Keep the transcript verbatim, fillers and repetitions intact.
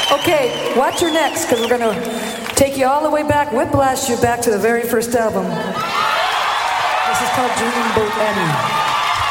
Okay, watch your next, because we're going to take you all the way back, whiplash you back to the very first album. This is called Dreamboat Annie.